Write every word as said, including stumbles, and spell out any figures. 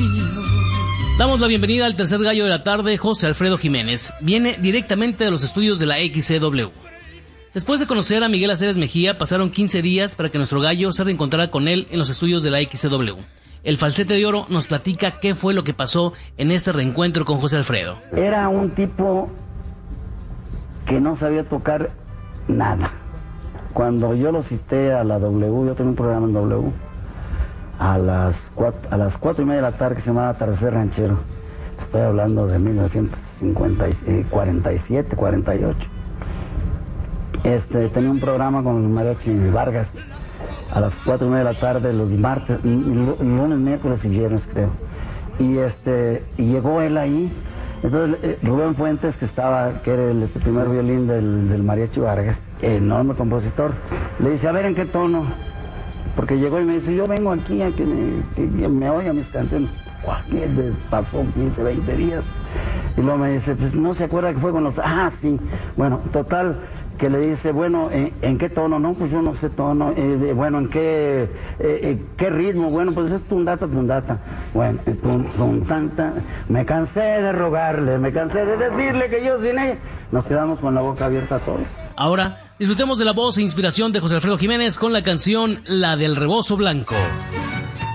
Damos la bienvenida al tercer gallo de la tarde, José Alfredo Jiménez. Viene directamente de los estudios de la X C W. Después de conocer a Miguel Aceves Mejía, pasaron quince días para que nuestro gallo se reencontrara con él en los estudios de la X C W. El falsete de oro nos platica qué fue lo que pasó en este reencuentro con José Alfredo. Era un tipo que no sabía tocar nada. Cuando yo lo cité a la W, yo tenía un programa en W, a las cuatro, a las cuatro y media de la tarde, que se llamaba Atardecer Ranchero. Estoy hablando de mil novecientos cuarenta y siete, cuarenta y ocho. Este, tenía un programa con el Mariachi Vargas a las cuatro y media de la tarde, los martes, lunes, miércoles y viernes, creo. Y este, y llegó él ahí. Entonces eh, Rubén Fuentes, que estaba, que era el este, primer violín del, del Mariachi Vargas, enorme compositor, le dice, a ver, ¿en qué tono? Porque llegó y me dice, yo vengo aquí a que me, que me oiga mis canciones. Pasó quince, veinte días. Y luego me dice, pues no se acuerda que fue con los... Ah, sí. Bueno, total, que le dice, bueno, ¿en, ¿en qué tono? No, pues yo no sé tono. Eh, de, bueno, ¿en qué, eh, eh, qué ritmo? Bueno, pues es tundata, tundata. Bueno, tun, tun, tanta. Me cansé de rogarle, me cansé de decirle que yo sin ella. Nos quedamos con la boca abierta todos. Ahora, disfrutemos de la voz e inspiración de José Alfredo Jiménez con la canción La del Rebozo Blanco.